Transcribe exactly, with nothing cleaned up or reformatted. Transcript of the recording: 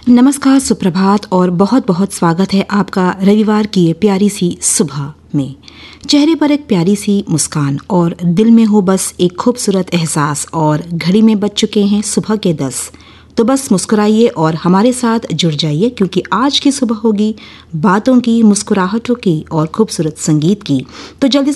नमस्कार, सुप्रभात और बहुत बहुत स्वागत है आपका रविवार की ये प्यारी सी सुबह में। चेहरे पर एक प्यारी सी मुस्कान और दिल में हो बस एक खूबसूरत एहसास और घड़ी में बज चुके हैं सुबह के दस। तो बस मुस्कुराइए और हमारे साथ जुड़ जाइए, क्योंकि आज की सुबह होगी बातों की, मुस्कुराहटों की और खूबसूरत संगीत की। तो जल्दी